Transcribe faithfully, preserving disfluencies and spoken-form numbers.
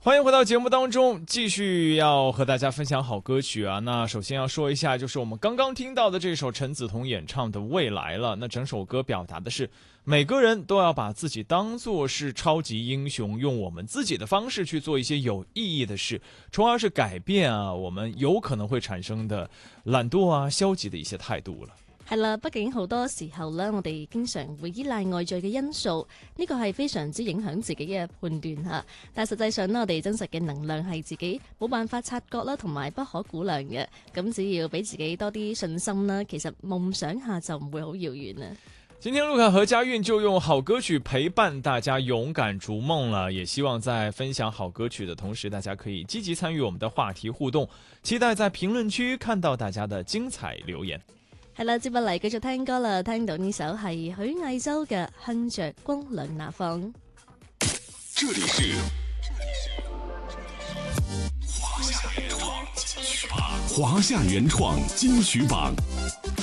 欢迎回到节目当中，继续要和大家分享好歌曲啊。那首先要说一下，就是我们刚刚听到的这首陈梓彤演唱的《未来了》。那整首歌表达的是每个人都要把自己当作是超级英雄，用我们自己的方式去做一些有意義嘅事，從而是改變啊我們有可能會產生的懶惰啊、消極的一些態度了。 係啦，畢竟好多時候咧，我哋經常會依賴外在嘅因素，呢個係非常之影響自己嘅判斷嚇。但係實際上咧，我哋真實嘅能量係自己冇辦法察覺啦，同埋不可估量嘅。咁只要俾自己多啲信心啦，其實夢想下就唔會好遙遠啦。 今天陸凱和家韻就用好歌曲陪伴大家勇敢逐夢了，也希望在分享好歌曲的同時，大家可以積極參與我們的話題互動，期待在評論區看到大家的精彩留言。 係啦，接落嚟繼續聽歌啦，聽到呢首係許魏洲嘅《向着光亮那方》。 這裡是華夏原創金曲榜，華夏原創金曲榜。